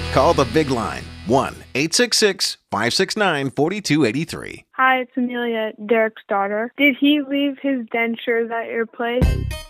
Call the big line, 1-866-569-4283. Hi, it's Amelia, Derek's daughter. Did he leave his dentures at your place?